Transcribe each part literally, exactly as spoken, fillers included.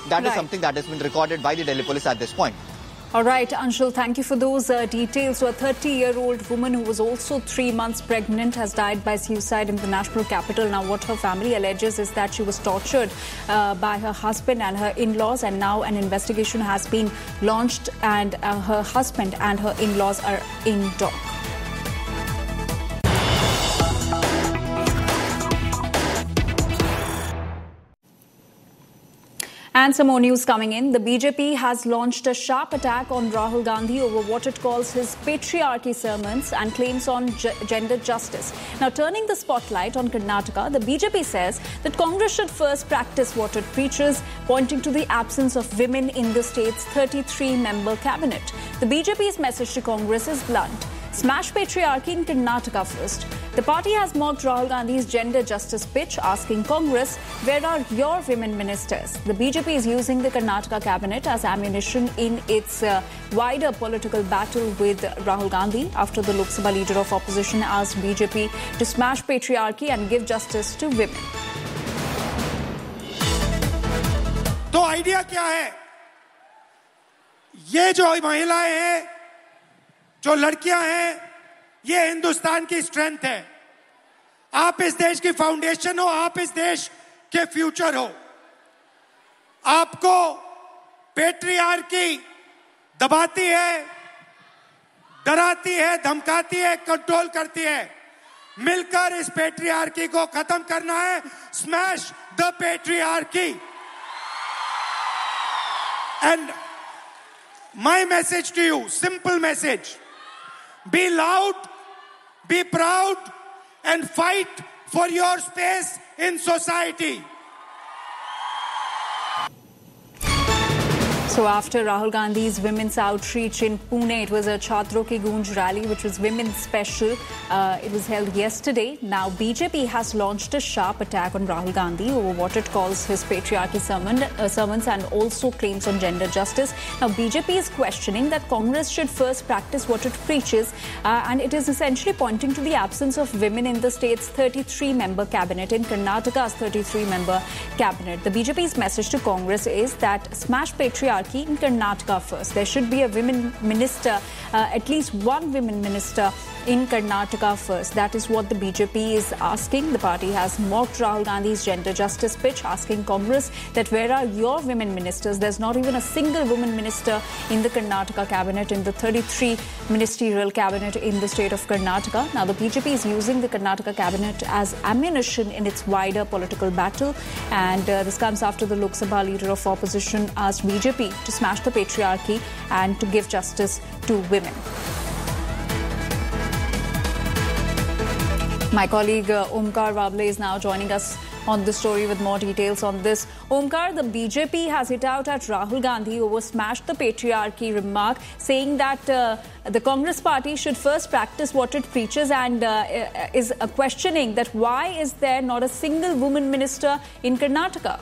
That right. is something that has been recorded by the Delhi police at this point. All right, Anshul, thank you for those uh, details. So a thirty-year-old woman who was also three months pregnant has died by suicide in the national capital. Now, what her family alleges is that she was tortured uh, by her husband and her in-laws, and now an investigation has been launched, and uh, her husband and her in-laws are in dock. And some more news coming in. The B J P has launched a sharp attack on Rahul Gandhi over what it calls his patriarchy sermons and claims on g- gender justice. Now, turning the spotlight on Karnataka, the B J P says that Congress should first practice what it preaches, pointing to the absence of women in the state's thirty-three member cabinet. The B J P's message to Congress is blunt. Smash patriarchy in Karnataka first. The party has mocked Rahul Gandhi's gender justice pitch, asking Congress, where are your women ministers? The B J P is using the Karnataka cabinet as ammunition in its uh, wider political battle with Rahul Gandhi after the Lok Sabha leader of opposition asked B J P to smash patriarchy and give justice to women. तो idea क्या है? ये जो महिलाएं हैं, जो लड़कियां हैं, ये हिंदुस्तान की स्ट्रेंथ है. आप इस देश की फाउंडेशन हो, आप इस देश के फ्यूचर हो. आपको पेट्रियार्की दबाती है, डराती है, धमकाती है, कंट्रोल करती है. मिलकर इस पेट्रियार्की को खत्म करना है. Smash the patriarchy. And my message to you, simple message. Be loud, be proud, and fight for your space in society. So after Rahul Gandhi's women's outreach in Pune, it was a Chhatron Ki Goonj rally, which was women's special. Uh, it was held yesterday. Now B J P has launched a sharp attack on Rahul Gandhi over what it calls his patriarchy sermon, uh, sermons and also claims on gender justice. Now B J P is questioning that Congress should first practice what it preaches, uh, and it is essentially pointing to the absence of women in the state's thirty-three member cabinet, in Karnataka's thirty-three member cabinet. The B J P's message to Congress is that smash patriarchy in Karnataka first. There should be a women minister, uh, at least one women minister in Karnataka first. That is what the B J P is asking. The party has mocked Rahul Gandhi's gender justice pitch, asking Congress that where are your women ministers? There's not even a single woman minister in the Karnataka cabinet, in the thirty-three ministerial cabinet in the state of Karnataka. Now the B J P is using the Karnataka cabinet as ammunition in its wider political battle, and uh, this comes after the Lok Sabha leader of opposition asked B J P to smash the patriarchy and to give justice to women. My colleague uh, Omkar Wable is now joining us on the story with more details on this. Omkar, the B J P has hit out at Rahul Gandhi over smash the patriarchy remark, saying that uh, the Congress party should first practice what it preaches, and uh, is uh, questioning that why is there not a single woman minister in Karnataka?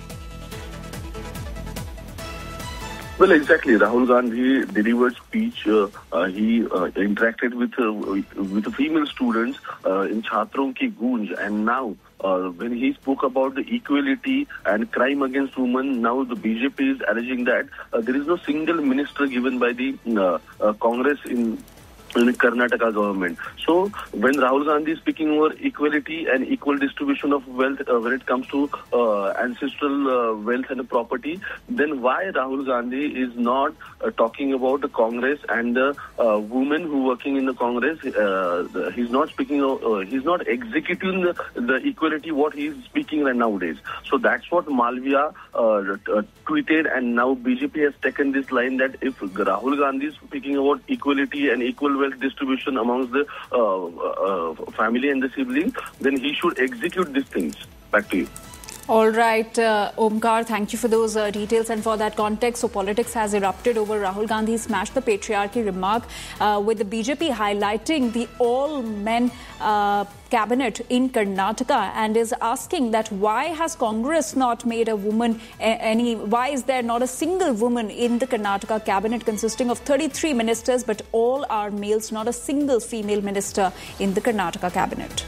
Well, exactly. Rahul Gandhi delivered speech. Uh, uh, he uh, interacted with uh, with the female students uh, in Chhatron Ki Goonj, and now uh, when he spoke about the equality and crime against women, now the B J P is alleging that uh, there is no single minister given by the uh, uh, Congress in. in the Karnataka government. So when Rahul Gandhi is speaking over equality and equal distribution of wealth uh, when it comes to uh, ancestral uh, wealth and property, then why Rahul Gandhi is not uh, talking about the Congress and the uh, women who working in the Congress? Uh, the, he's not speaking, uh, he's not executing the, the equality what he is speaking right nowadays. So that's what Malviya uh, uh, tweeted, and now B J P has taken this line that if Rahul Gandhi is speaking about equality and equal wealth distribution amongst the uh, uh, family and the siblings, then he should execute these things. Back to you. All right, uh, Omkar, thank you for those uh, details and for that context. So politics has erupted over Rahul Gandhi's smash the patriarchy remark, uh, with the B J P highlighting the all-men uh, cabinet in Karnataka, and is asking that why has Congress not made a woman any, why is there not a single woman in the Karnataka cabinet consisting of thirty-three ministers, but all are males, not a single female minister in the Karnataka cabinet.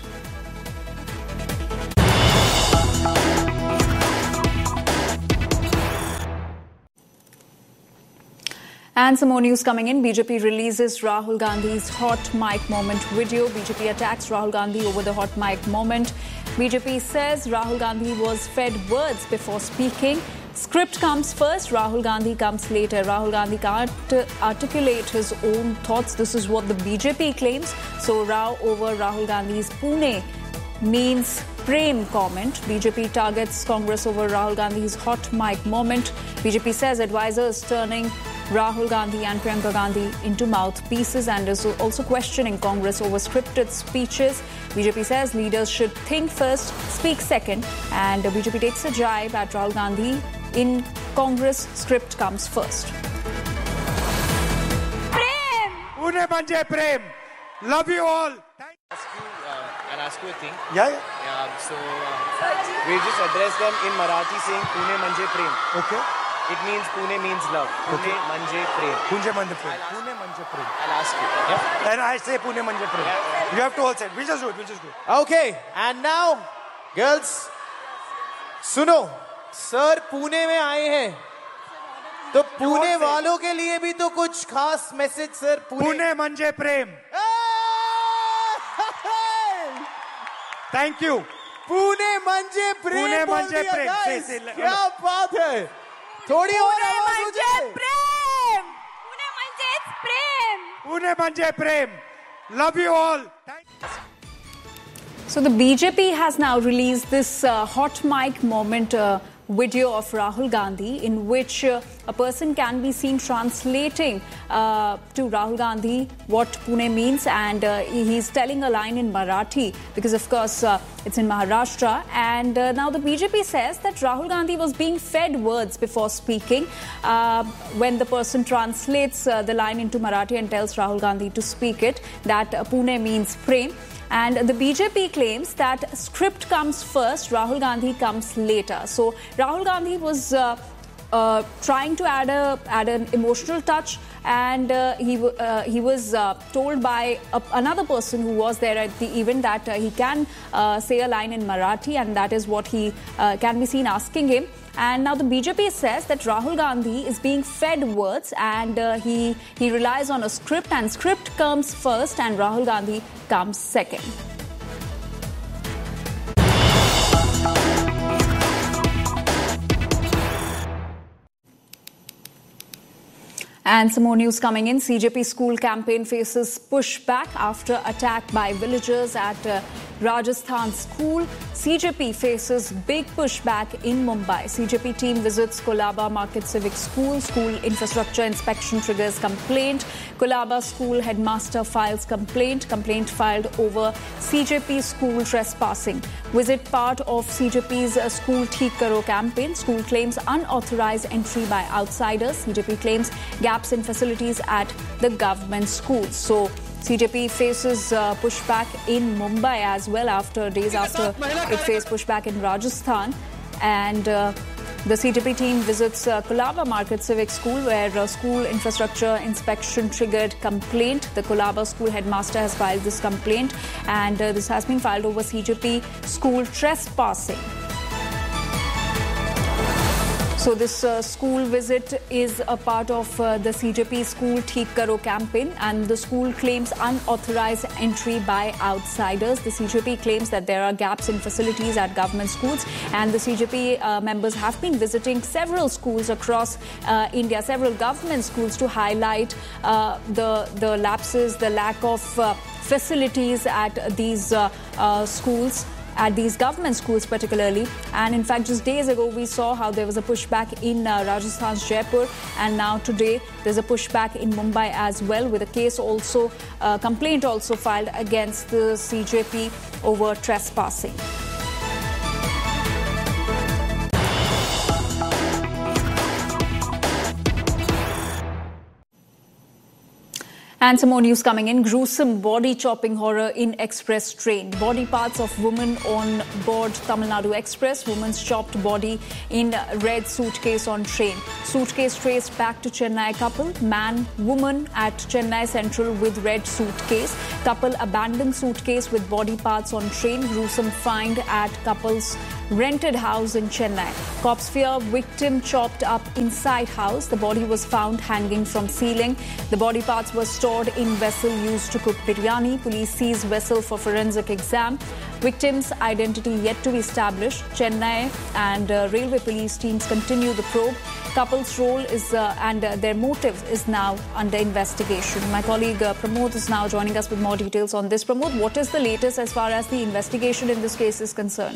And some more news coming in. B J P releases Rahul Gandhi's hot mic moment video. B J P attacks Rahul Gandhi over the hot mic moment. B J P says Rahul Gandhi was fed words before speaking. Script comes first, Rahul Gandhi comes later. Rahul Gandhi can't articulate his own thoughts. This is what the B J P claims. So row over Rahul Gandhi's Pune means Prem comment. B J P targets Congress over Rahul Gandhi's hot mic moment. B J P says advisors turning Rahul Gandhi and Priyanka Gandhi into mouthpieces and is also questioning Congress over scripted speeches. B J P says leaders should think first, speak second, and B J P takes a jibe at Rahul Gandhi. In Congress, script comes first. Prem! Pune Manje Prem! Love you all! Thank you. Ask you, uh, I'll ask you a thing. Yeah, yeah. Yeah, so uh, we just address them in Marathi saying Pune Manje Prem. Okay. It means Pune means love. Pune Okay. Manje Prem. Pune Manje Prem. Pune Manje Prem. I'll ask you. Yeah? And I say Pune Manje Prem. Yeah, yeah. You have to all say it. We'll just do it. We'll just do it. Okay, and now, girls, सुनो, sir Pune में आए हैं, तो पुणे वालों के लिए भी तो कुछ खास message sir. Pune Manje Prem. Thank you. Pune मंजे प्रेम. पुणे बोल मंजे दिया, प्रेम. guys. से- से- क्या बात है. थोड़ी और आवाज मुझे. Prem! Pune Manje Prem! Pune Manje Prem. Love you all. Thank you. So the B J P has now released this uh, hot mic moment uh, video of Rahul Gandhi in which uh, a person can be seen translating uh, to Rahul Gandhi what Pune means, and uh, he's telling a line in Marathi because of course uh, it's in Maharashtra, and uh, now the B J P says that Rahul Gandhi was being fed words before speaking. Uh, when the person translates uh, the line into Marathi and tells Rahul Gandhi to speak it, that uh, Pune means Prem. And the B J P claims that script comes first, Rahul Gandhi comes later. So Rahul Gandhi was uh, uh, trying to add a add an emotional touch, and uh, he uh, he was uh, told by a, another person who was there at the event that uh, he can uh, say a line in Marathi, and that is what he uh, can be seen asking him. And now the B J P says that Rahul Gandhi is being fed words, and uh, he he relies on a script, and script comes first and Rahul Gandhi comes second. And some more news coming in. C J P school campaign faces pushback after attack by villagers at uh, Rajasthan school. C J P faces big pushback in Mumbai. C J P team visits Kolaba Market Civic School. School infrastructure inspection triggers complaint. Kolaba school headmaster files complaint. Complaint filed over C J P school trespassing. Visit part of C J P's uh, School Theek Karo campaign. School claims unauthorized entry by outsiders. C J P claims gaps in facilities at the government schools. So C J P faces uh, pushback in Mumbai as well after days after it faced pushback in Rajasthan. And uh, the C J P team visits uh, Kolaba Market Civic School where uh, school infrastructure inspection triggered complaint. The Kolaba school headmaster has filed this complaint, and uh, this has been filed over C J P school trespassing. So this uh, school visit is a part of uh, the C J P School Theek Karo campaign, and the school claims unauthorized entry by outsiders. The C J P claims that there are gaps in facilities at government schools, and the C J P uh, members have been visiting several schools across uh, India, several government schools, to highlight uh, the, the lapses, the lack of uh, facilities at these uh, uh, schools. At these government schools particularly. And in fact, just days ago we saw how there was a pushback in uh, Rajasthan's Jaipur, and now today there's a pushback in Mumbai as well, with a case also, uh, complaint also filed against the C J P over trespassing. And some more news coming in. Gruesome body chopping horror in express train. Body parts of woman on board Tamil Nadu Express. Woman's chopped body in red suitcase on train. Suitcase traced back to Chennai couple. Man, woman at Chennai Central with red suitcase. Couple abandoned suitcase with body parts on train. Gruesome find at couple's rented house in Chennai. Cops fear victim chopped up inside house. The body was found hanging from ceiling. The body parts were stored in vessel used to cook biryani. Police seized vessel for forensic exam. Victim's identity yet to be established. Chennai and uh, railway police teams continue the probe. Couple's role is uh, and uh, their motive is now under investigation. My colleague uh, Pramod is now joining us with more details on this. Pramod, what is the latest as far as the investigation in this case is concerned?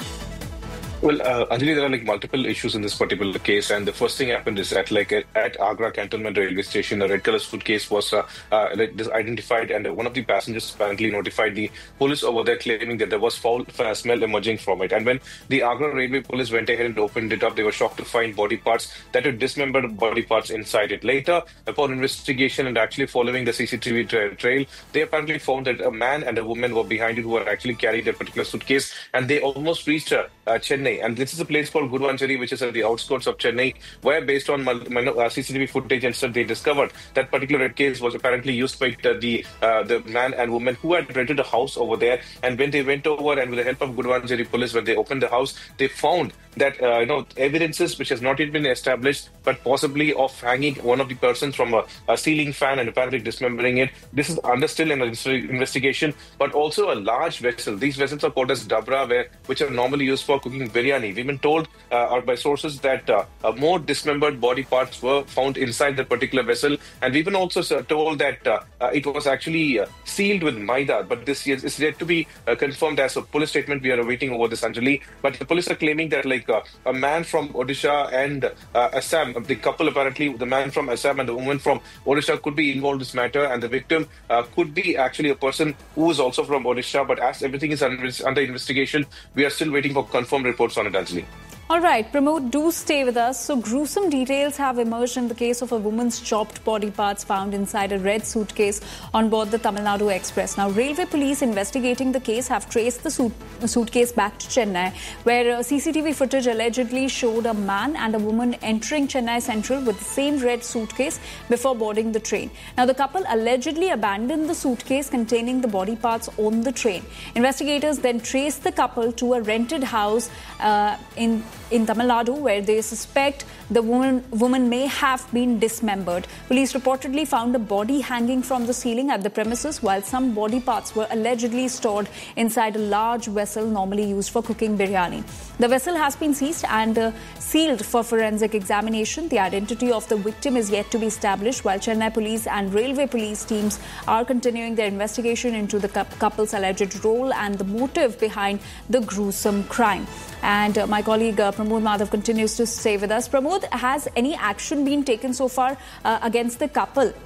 Well, uh, Anjali, there are like multiple issues in this particular case, and the first thing happened is at like at, at Agra Cantonment Railway Station, a red color suitcase was uh, uh, identified, and one of the passengers apparently notified the police over there, claiming that there was foul smell emerging from it. And when the Agra Railway Police went ahead and opened it up, they were shocked to find body parts that were dismembered body parts inside it. Later, upon investigation and actually following the C C T V tra- trail, they apparently found that a man and a woman were behind it who were actually carried that particular suitcase, and they almost reached uh, uh, Chennai. And this is a place called Guduvancheri, which is at the outskirts of Chennai, where based on uh, C C T V footage and stuff, they discovered that particular case was apparently used by uh, the uh, the man and woman who had rented a house over there. And when they went over and with the help of Guduvancheri police, when they opened the house, they found that uh, you know evidences which has not yet been established, but possibly of hanging one of the persons from a, a ceiling fan and apparently dismembering it. This is under still in an investigation, but also a large vessel. These vessels are called as dabra, where which are normally used for cooking biryani. We've been told uh, or by sources that uh, uh, more dismembered body parts were found inside that particular vessel, and we've been also uh, told that uh, uh, it was actually uh, sealed with maida. But this is, is yet to be uh, confirmed as a police statement. We are awaiting over this, Anjali. But the police are claiming that like uh, a man from Odisha and uh, Assam, the couple apparently, the man from Assam and the woman from Odisha could be involved in this matter, and the victim uh, could be actually a person who is also from Odisha. But as everything is under, under investigation, we are still waiting for confirmed reports on it, Anjali. All right, Pramod, do stay with us. So gruesome details have emerged in the case of a woman's chopped body parts found inside a red suitcase on board the Tamil Nadu Express. Now, railway police investigating the case have traced the suit- suitcase back to Chennai, where uh, C C T V footage allegedly showed a man and a woman entering Chennai Central with the same red suitcase before boarding the train. Now, the couple allegedly abandoned the suitcase containing the body parts on the train. Investigators then traced the couple to a rented house uh, in in Tamil Nadu, where they suspect the woman, woman may have been dismembered. Police reportedly found a body hanging from the ceiling at the premises, while some body parts were allegedly stored inside a large vessel normally used for cooking biryani. The vessel has been seized and uh, sealed for forensic examination. The identity of the victim is yet to be established, while Chennai police and railway police teams are continuing their investigation into the couple's alleged role and the motive behind the gruesome crime. And uh, my colleague uh, Pramod Madhav continues to stay with us. Pramod, has any action been taken so far uh, against the couple?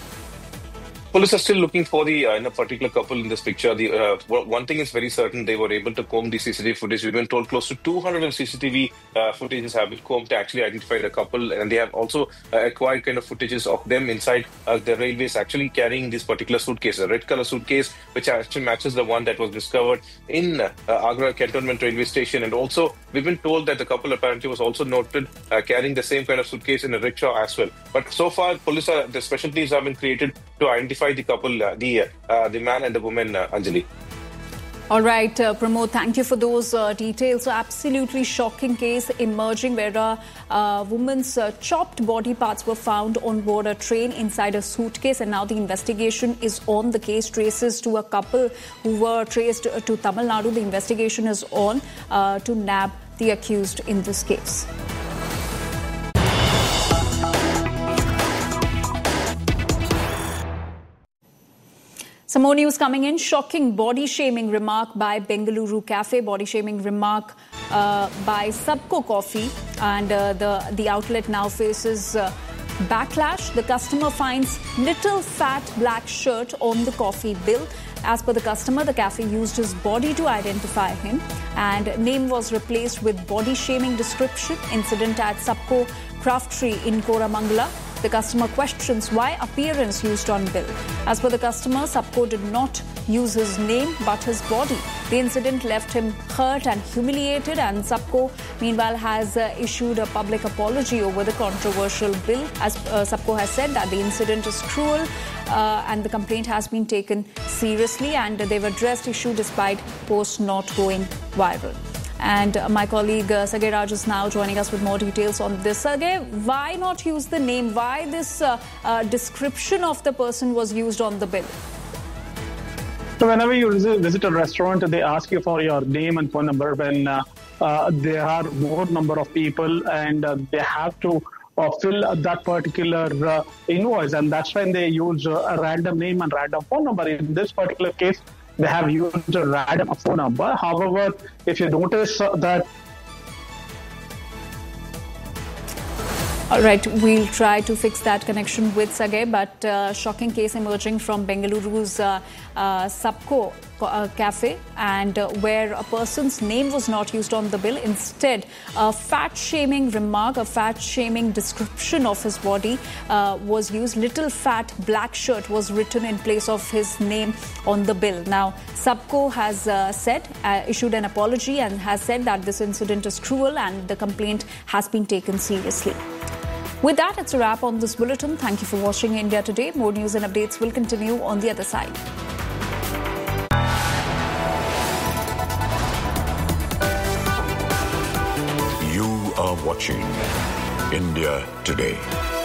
Police are still looking for the uh, in a particular couple in this picture. The uh, one thing is very certain: they were able to comb the C C T V footage. We've been told close to two hundred C C T V uh, footages have been combed to actually identify the couple, and they have also uh, acquired kind of footages of them inside uh, the railways, actually carrying this particular suitcase, a red color suitcase, which actually matches the one that was discovered in uh, Agra Cantonment Railway Station. And also, we've been told that the couple apparently was also noted uh, carrying the same kind of suitcase in a rickshaw as well. But so far, police are, the special teams have been created to identify the couple, uh, the uh, the man and the woman, uh, Anjali. All right, uh, Pramod, thank you for those uh, details. So absolutely shocking case emerging where a uh, woman's uh, chopped body parts were found on board a train inside a suitcase, and now the investigation is on. The case traces to a couple who were traced to Tamil Nadu. The investigation is on uh, to nab the accused in this case. Some more news coming in. Shocking body shaming remark by Bengaluru Cafe. Body shaming remark uh, by Sabko Coffee. And uh, the, the outlet now faces uh, backlash. The customer finds little fat black shirt on the coffee bill. As per the customer, the cafe used his body to identify him. And name was replaced with body shaming description. Incident at Sabko Craftery in Koramangala. The customer questions why appearance used on bill. As per the customer, Sabko did not use his name but his body. The incident left him hurt and humiliated, and Sabko meanwhile has uh, issued a public apology over the controversial bill. As uh, Sabko has said that the incident is cruel uh, and the complaint has been taken seriously, and they've addressed issue despite post not going viral. And uh, my colleague uh, Sagay Raj is now joining us with more details on this. Sagay, why not use the name? Why this uh, uh, description of the person was used on the bill? So whenever you visit a restaurant, they ask you for your name and phone number when uh, uh, there are more number of people and uh, they have to uh, fill that particular uh, invoice, and that's when they use uh, a random name and random phone number. In this particular case, they have used a random phone number. However, if you notice uh, that All right, we'll try to fix that connection with Sagay, but uh, shocking case emerging from Bengaluru's uh, uh, Sabco uh, cafe, and uh, where a person's name was not used on the bill. Instead, a fat-shaming remark, a fat-shaming description of his body uh, was used. Little fat black shirt was written in place of his name on the bill. Now, Sabco has uh, said, uh, issued an apology and has said that this incident is cruel and the complaint has been taken seriously. With that, it's a wrap on this bulletin. Thank you for watching India Today. More news and updates will continue on the other side. You are watching India Today.